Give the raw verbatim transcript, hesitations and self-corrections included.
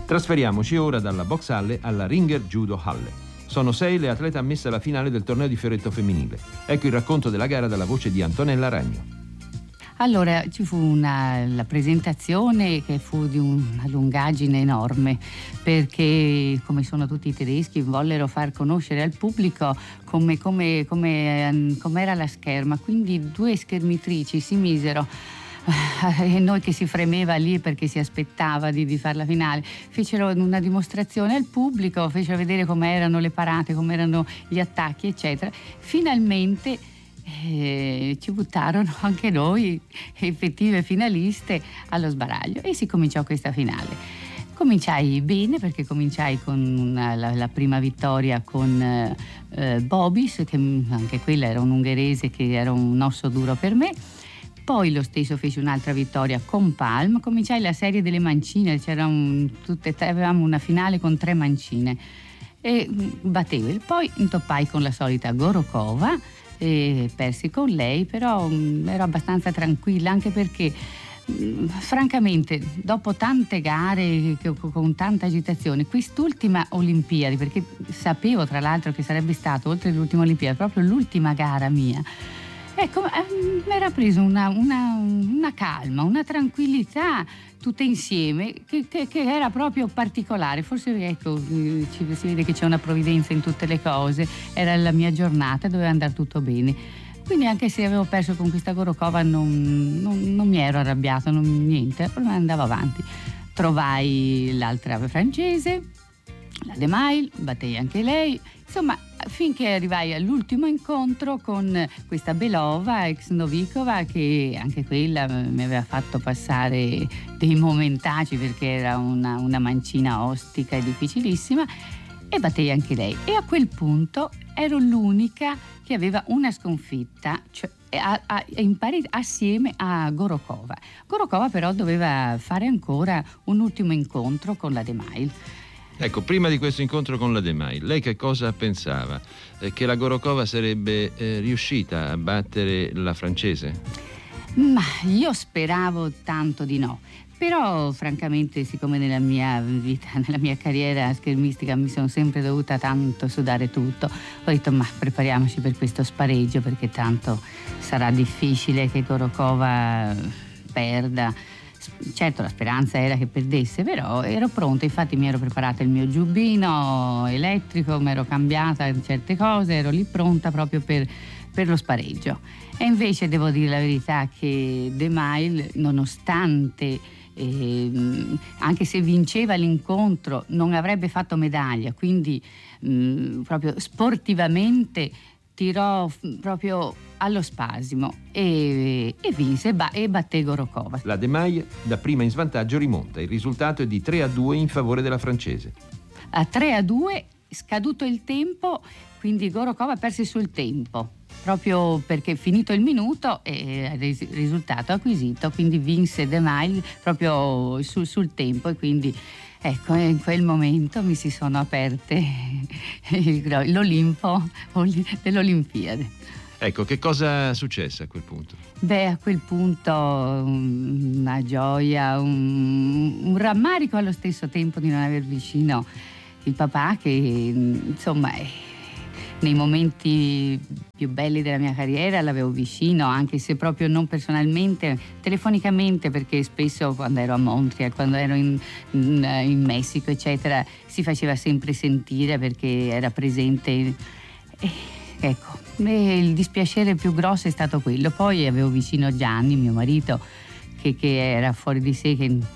Trasferiamoci ora dalla box halle alla Ringer Judo Halle. Sono sei le atlete ammesse alla finale del torneo di fioretto femminile. Ecco il racconto della gara dalla voce di Antonella Ragno. Allora ci fu una, la presentazione che fu di una lungaggine enorme, perché come sono tutti i tedeschi vollero far conoscere al pubblico come, come, come, come era la scherma, quindi due schermitrici si misero e noi che si fremeva lì perché si aspettava di, di fare la finale, fecero una dimostrazione al pubblico, fecero vedere come erano le parate, come erano gli attacchi eccetera. Finalmente Eh, ci buttarono anche noi, effettive finaliste, allo sbaraglio e si cominciò questa finale. Cominciai bene perché cominciai con una, la, la prima vittoria con eh, Bobis, che anche quella era un ungherese che era un osso duro per me. Poi lo stesso fece un'altra vittoria con Palm. Cominciai la serie delle mancine, c'era un, tutte, avevamo una finale con tre mancine e battevo. Poi intoppai con la solita Gorokova e persi con lei, però mh, ero abbastanza tranquilla, anche perché mh, francamente dopo tante gare che, con tanta agitazione, quest'ultima Olimpiadi, perché sapevo tra l'altro che sarebbe stato oltre l'ultima Olimpiadi proprio l'ultima gara mia, ecco, eh, mi era preso una, una, una calma, una tranquillità tutte insieme che, che, che era proprio particolare. Forse ecco, ci, si vede che c'è una provvidenza in tutte le cose, era la mia giornata, doveva andare tutto bene, quindi anche se avevo perso con questa Gorokova non, non, non mi ero arrabbiata, non, niente, andavo avanti. Trovai l'altra francese, la De Mail, battei anche lei, insomma, finché arrivai all'ultimo incontro con questa Belova, ex Novikova, che anche quella mi aveva fatto passare dei momentacci perché era una, una mancina ostica e difficilissima, e battei anche lei. E a quel punto ero l'unica che aveva una sconfitta, cioè a, a, in pari, assieme a Gorokova. Gorokova però doveva fare ancora un ultimo incontro con la De Mail. Ecco, prima di questo incontro con la De Mail, lei che cosa pensava? Eh, che la Gorokova sarebbe eh, riuscita a battere la francese? Ma io speravo tanto di no. Però francamente, siccome nella mia vita, nella mia carriera schermistica mi sono sempre dovuta tanto sudare tutto, ho detto ma prepariamoci per questo spareggio, perché tanto sarà difficile che Gorokova perda. Certo, la speranza era che perdesse, però ero pronta, infatti mi ero preparata il mio giubbino elettrico, mi ero cambiata certe cose, ero lì pronta proprio per, per lo spareggio. E invece devo dire la verità che De Mail, nonostante eh, anche se vinceva l'incontro, non avrebbe fatto medaglia, quindi mh, proprio sportivamente tirò proprio allo spasimo e, e vinse ba- e batté Gorokova. La De Mail da prima in svantaggio rimonta, il risultato è di tre a due in favore della francese. A tre a due, scaduto il tempo, quindi Gorokova perse sul tempo, proprio perché finito il minuto e il risultato acquisito, quindi vinse De Mail proprio sul, sul tempo, e quindi ecco, in quel momento mi si sono aperte l'Olimpo dell'Olimpiade. Ecco, che cosa successe a quel punto? Beh, a quel punto una gioia, un, un rammarico allo stesso tempo di non aver vicino il papà, che insomma nei momenti più belli della mia carriera l'avevo vicino, anche se proprio non personalmente, telefonicamente, perché spesso quando ero a Montreal, quando ero in, in, in Messico eccetera, si faceva sempre sentire perché era presente. E, ecco, e il dispiacere più grosso è stato quello. Poi avevo vicino Gianni, mio marito, che, che era fuori di sé, che